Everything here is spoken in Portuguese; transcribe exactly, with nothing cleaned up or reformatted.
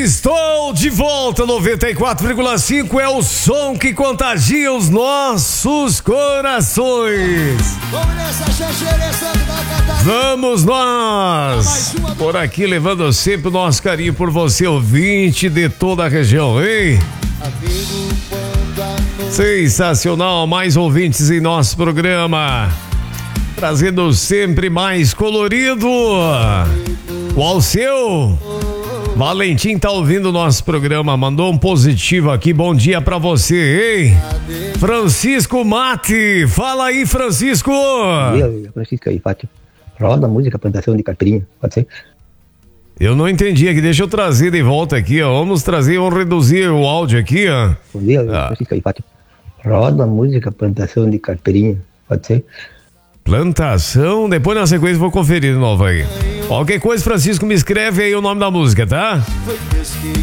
Estou de volta, noventa e quatro vírgula cinco é o som que contagia os nossos corações. Vamos nós, por aqui levando sempre o nosso carinho por você, ouvinte de toda a região, hein? Sensacional, mais ouvintes em nosso programa, trazendo sempre mais colorido. Qual o seu? Valentim tá ouvindo o nosso programa, mandou um positivo aqui, bom dia pra você, hein? Francisco Mate, fala aí, Francisco. Bom dia, Francisco aí, Fátima. Roda a música, plantação de caipirinha, pode ser? Eu não entendi aqui, deixa eu trazer de volta aqui, ó. Vamos trazer, vamos reduzir o áudio aqui, ó. Bom dia, ah. Francisco aí, Fátima. Roda a música, plantação de caipirinha, pode ser? Plantação, depois na sequência vou conferir de novo aí. Qualquer coisa, Francisco, me escreve aí o nome da música, tá?